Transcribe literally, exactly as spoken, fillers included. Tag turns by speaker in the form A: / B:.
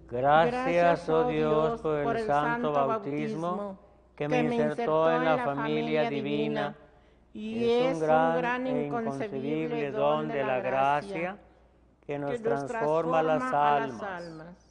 A: Gracias, oh Dios, por el santo bautismo que me insertó en la familia divina y es un gran e inconcebible don de la gracia que nos transforma las almas.